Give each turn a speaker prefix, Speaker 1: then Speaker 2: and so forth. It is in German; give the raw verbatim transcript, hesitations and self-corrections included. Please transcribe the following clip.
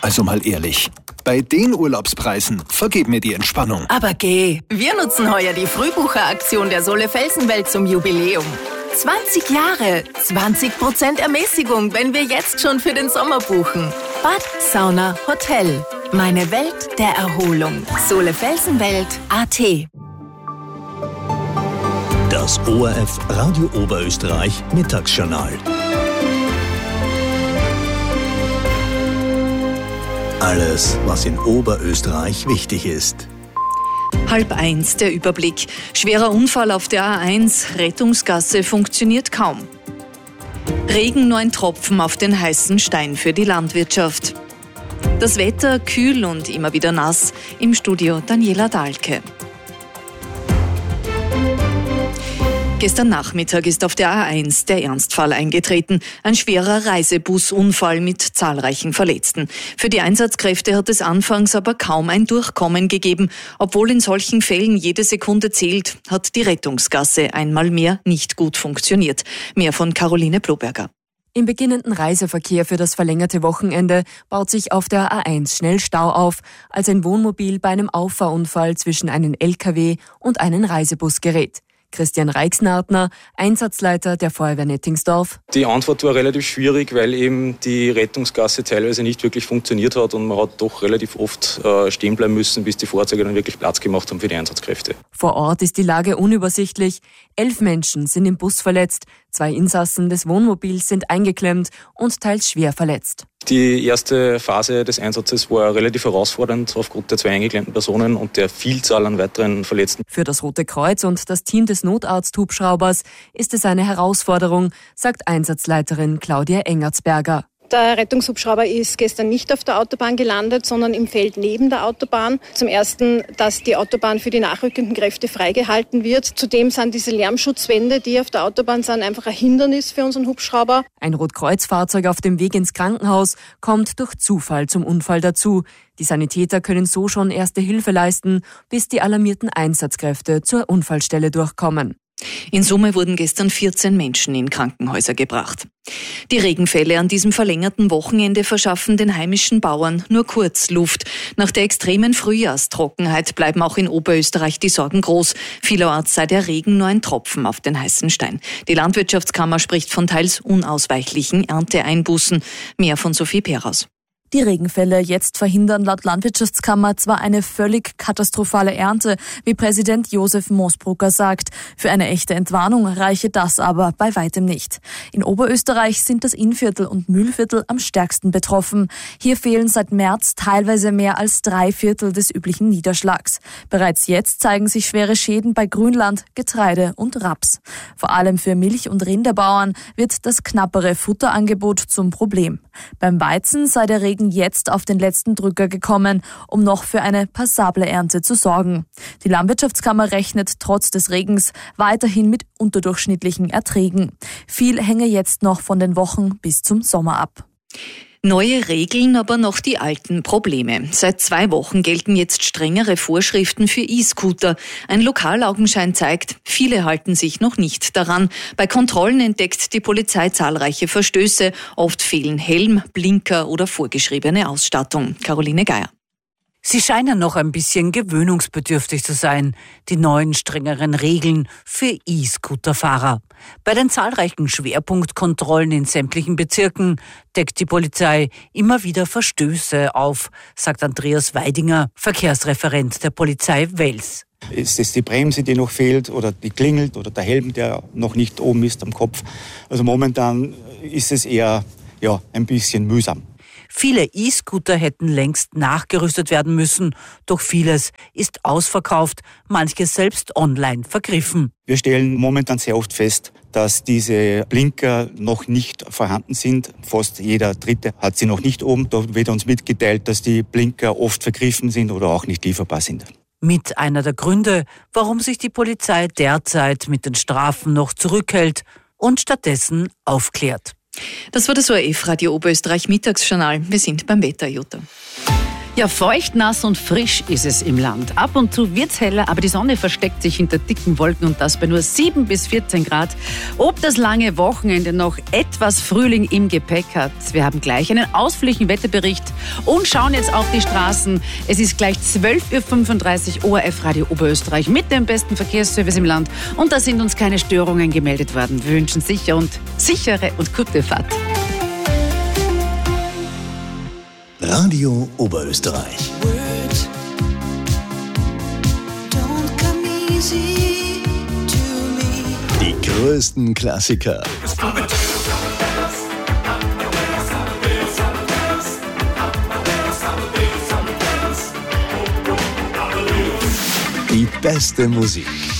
Speaker 1: Also mal ehrlich, bei den Urlaubspreisen vergib mir die Entspannung.
Speaker 2: Aber geh, wir nutzen heuer die Frühbucheraktion der Sohle Felsenwelt zum Jubiläum. zwanzig Jahre, zwanzig Prozent Ermäßigung, wenn wir jetzt schon für den Sommer buchen. Bad, Sauna, Hotel. Meine Welt der Erholung. Sohle Felsenwelt Punkt at.
Speaker 3: Das O R F Radio Oberösterreich Mittagsjournal. Alles, was in Oberösterreich wichtig ist.
Speaker 4: Halb eins, der Überblick. Schwerer Unfall auf der A eins, Rettungsgasse funktioniert kaum. Regen nur ein Tropfen auf den heißen Stein für die Landwirtschaft. Das Wetter kühl und immer wieder nass. Im Studio Daniela Dahlke. Gestern Nachmittag ist auf der A eins der Ernstfall eingetreten. Ein schwerer Reisebusunfall mit zahlreichen Verletzten. Für die Einsatzkräfte hat es anfangs aber kaum ein Durchkommen gegeben. Obwohl in solchen Fällen jede Sekunde zählt, hat die Rettungsgasse einmal mehr nicht gut funktioniert. Mehr von Caroline Bloberger.
Speaker 5: Im beginnenden Reiseverkehr für das verlängerte Wochenende baut sich auf der A eins schnell Stau auf, als ein Wohnmobil bei einem Auffahrunfall zwischen einen L K W und einen Reisebus gerät. Christian Reixnartner, Einsatzleiter der Feuerwehr Nettingsdorf.
Speaker 6: Die Antwort war relativ schwierig, weil eben die Rettungsgasse teilweise nicht wirklich funktioniert hat und man hat doch relativ oft äh, stehen bleiben müssen, bis die Fahrzeuge dann wirklich Platz gemacht haben für die Einsatzkräfte.
Speaker 5: Vor Ort ist die Lage unübersichtlich. Elf Menschen sind im Bus verletzt, zwei Insassen des Wohnmobils sind eingeklemmt und teils schwer verletzt.
Speaker 6: Die erste Phase des Einsatzes war relativ herausfordernd aufgrund der zwei eingeklemmten Personen und der Vielzahl an weiteren Verletzten.
Speaker 5: Für das Rote Kreuz und das Team des Notarzt-Hubschraubers ist es eine Herausforderung, sagt Einsatzleiterin Claudia Engertsberger.
Speaker 7: Der Rettungshubschrauber ist gestern nicht auf der Autobahn gelandet, sondern im Feld neben der Autobahn. Zum Ersten, dass die Autobahn für die nachrückenden Kräfte freigehalten wird. Zudem sind diese Lärmschutzwände, die auf der Autobahn sind, einfach ein Hindernis für unseren Hubschrauber.
Speaker 5: Ein Rotkreuzfahrzeug auf dem Weg ins Krankenhaus kommt durch Zufall zum Unfall dazu. Die Sanitäter können so schon erste Hilfe leisten, bis die alarmierten Einsatzkräfte zur Unfallstelle durchkommen.
Speaker 4: In Summe wurden gestern vierzehn Menschen in Krankenhäuser gebracht. Die Regenfälle an diesem verlängerten Wochenende verschaffen den heimischen Bauern nur kurz Luft. Nach der extremen Frühjahrstrockenheit bleiben auch in Oberösterreich die Sorgen groß. Vielerorts sei der Regen nur ein Tropfen auf den heißen Stein. Die Landwirtschaftskammer spricht von teils unausweichlichen Ernteeinbußen. Mehr von Sophie Peraus.
Speaker 8: Die Regenfälle jetzt verhindern laut Landwirtschaftskammer zwar eine völlig katastrophale Ernte, wie Präsident Josef Moosbrucker sagt. Für eine echte Entwarnung reiche das aber bei weitem nicht. In Oberösterreich sind das Innviertel und Mühlviertel am stärksten betroffen. Hier fehlen seit März teilweise mehr als drei Viertel des üblichen Niederschlags. Bereits jetzt zeigen sich schwere Schäden bei Grünland, Getreide und Raps. Vor allem für Milch- und Rinderbauern wird das knappere Futterangebot zum Problem. Beim Weizen sei der Regen jetzt auf den letzten Drücker gekommen, um noch für eine passable Ernte zu sorgen. Die Landwirtschaftskammer rechnet trotz des Regens weiterhin mit unterdurchschnittlichen Erträgen. Viel hänge jetzt noch von den Wochen bis zum Sommer ab.
Speaker 4: Neue Regeln, aber noch die alten Probleme. Seit zwei Wochen gelten jetzt strengere Vorschriften für E-Scooter. Ein Lokalaugenschein zeigt, viele halten sich noch nicht daran. Bei Kontrollen entdeckt die Polizei zahlreiche Verstöße. Oft fehlen Helm, Blinker oder vorgeschriebene Ausstattung. Caroline Geier.
Speaker 9: Sie scheinen noch ein bisschen gewöhnungsbedürftig zu sein, die neuen strengeren Regeln für E-Scooter-Fahrer. Bei den zahlreichen Schwerpunktkontrollen in sämtlichen Bezirken deckt die Polizei immer wieder Verstöße auf, sagt Andreas Weidinger, Verkehrsreferent der Polizei Wels.
Speaker 10: Ist es die Bremse, die noch fehlt, oder die klingelt, oder der Helm, der noch nicht oben ist am Kopf? Also momentan ist es eher ja, ein bisschen mühsam.
Speaker 9: Viele E-Scooter hätten längst nachgerüstet werden müssen, doch vieles ist ausverkauft, manches selbst online vergriffen.
Speaker 10: Wir stellen momentan sehr oft fest, dass diese Blinker noch nicht vorhanden sind. Fast jeder Dritte hat sie noch nicht oben. Da wird uns mitgeteilt, dass die Blinker oft vergriffen sind oder auch nicht lieferbar sind.
Speaker 9: Mit einer der Gründe, warum sich die Polizei derzeit mit den Strafen noch zurückhält und stattdessen aufklärt.
Speaker 4: Das war das O R F Radio Oberösterreich Mittagsjournal. Wir sind beim Wetter, Jutta.
Speaker 11: Ja, feucht, nass und frisch ist es im Land. Ab und zu wird's heller, aber die Sonne versteckt sich hinter dicken Wolken und das bei nur sieben bis vierzehn Grad. Ob das lange Wochenende noch etwas Frühling im Gepäck hat, wir haben gleich einen ausführlichen Wetterbericht und schauen jetzt auf die Straßen. Es ist gleich zwölf Uhr fünfunddreißig, O R F Radio Oberösterreich mit dem besten Verkehrsservice im Land. Und da sind uns keine Störungen gemeldet worden. Wir wünschen sicher und sichere und gute Fahrt.
Speaker 3: Radio Oberösterreich.
Speaker 1: Die größten Klassiker. Die beste Musik.